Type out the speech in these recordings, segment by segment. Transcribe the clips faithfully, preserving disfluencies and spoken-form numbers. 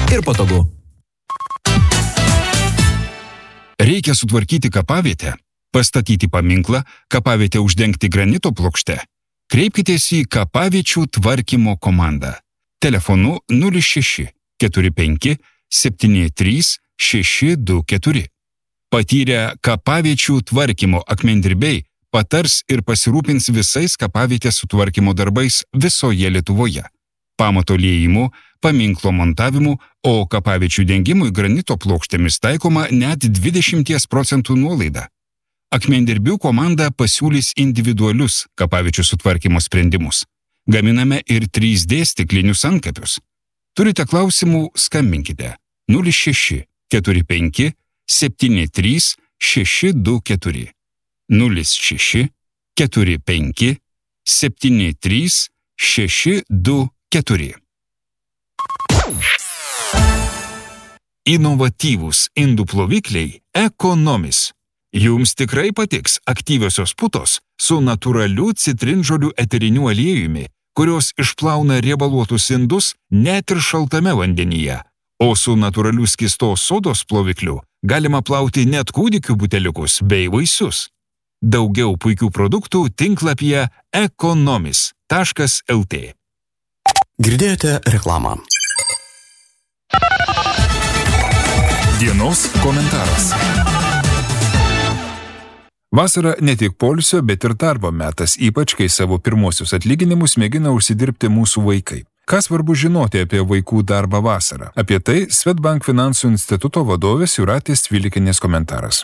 ir patogu. Reikia sutvarkyti kapavietę, pastatyti paminklą, kapavietę uždengti granito plokšte. Kreipkitės į kapaviečių tvarkymo komandą. Telefonu nulis šeši keturi penki septyni trys šeši du keturi. Patyrę kapaviečių tvarkymo akmendirbiai patars ir pasirūpins visais kapavietės sutvarkymo darbais visoje Lietuvoje. Pamato liejimu, paminklo montavimu, o kapaviečių dengimui granito plokštėmis taikoma net dvidešimt procentų nuolaida. Akmendirbių komanda pasiūlys individualius kapaviečių sutvarkymo sprendimus. Gaminame ir trys D stiklinius antkapius. Turite klausimų, skambinkite nulis šeši keturi penki septyni trys šeši du keturi. nulis šeši keturi penki septyni trys šeši du keturi. Inovatyvūs indų plovikliai Ekonomis. Jums tikrai patiks aktyviosios putos su natūraliu citrinžolių eteriniu aliejumi, kurios išplauna riebaluotus indus net ir šaltame vandenyje, o su natūraliu skystos sodos plovikliu galima plauti net kūdikių buteliukus bei vaisius. Daugiau puikių produktų tinklapyje ekonomis taškas el tė. Girdėjote reklamą. Dienos komentaras. Vasara ne tik poilsio, bet ir darbo metas, ypač kai savo pirmosius atlyginimus mėgina užsidirbti mūsų vaikai. Ką svarbu žinoti apie vaikų darbą vasarą? Apie tai Swedbank finansų instituto vadovės Jūratės Cvilikienės komentaras.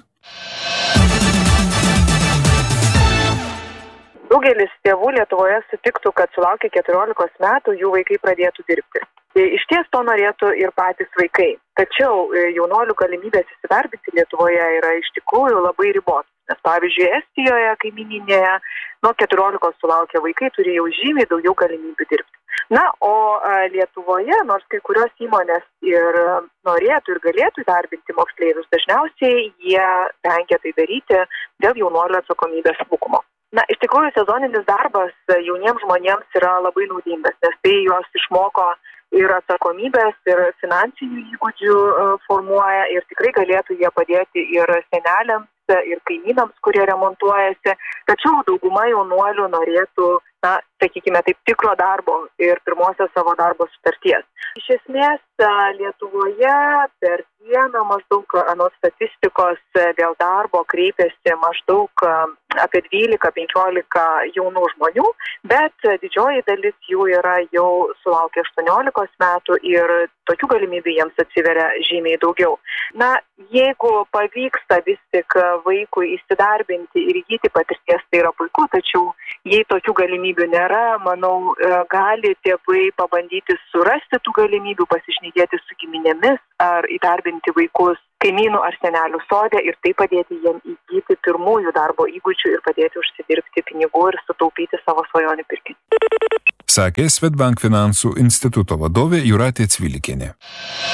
Daugelis tėvų Lietuvoje sutiktų, kad sulaukę keturiolikos metų jų vaikai pradėtų dirbti. Iš ties to norėtų ir patys vaikai. Tačiau jaunuolių galimybės įsidarbinti Lietuvoje yra iš tikrųjų labai ribotos. Nes pavyzdžiui, Estijoje, kaimyninėje, nuo keturiolikos sulaukę vaikai turi jau žymiai daugiau galimybių dirbti. Na, o Lietuvoje, nors kai kurios įmonės ir norėtų ir galėtų įdarbinti moksleivius, dažniausiai jie vengia tai daryti dėl jaunuolių atsakomybės trūkumo. Na, iš tikrųjų, sezoninis darbas jauniems žmonėms yra labai naudingas, nes tai juos išmoko ir atsakomybės, ir finansinių įgūdžių formuoja, ir tikrai galėtų jie padėti ir seneliams, ir kaimynams, kurie remontuojasi. Tačiau dauguma jaunuolių norėtų, na, sakykime, taip tikro darbo ir pirmosios savo darbo sutarties. Iš esmės, Lietuvoje per dieną maždaug anot statistikos dėl darbo kreipiasi maždaug apie dvylika penkiolika jaunų žmonių, bet didžioji dalis jų yra jau sulaukę aštuoniolikos metų ir tokių galimybių jiems atsiveria žymiai daugiau. Na, jeigu pavyksta vis tik vaikui įsidarbinti ir įgyti patirties, tai yra puiku, tačiau jei tokių galimybių nėra, manau, gali tėvai pabandyti surasti tų galimybių, pasišnekėti su giminėmis ar įdarbinti vaikus kaimynų ar senelių sode ir tai padėti jiem įgyti pirmųjų darbo įgūdžių ir padėti užsidirbti pinigų ir sutaupyti savo svajonių pirkinį. Sakė Swedbank finansų instituto vadovė Jūratė Cvilikienė.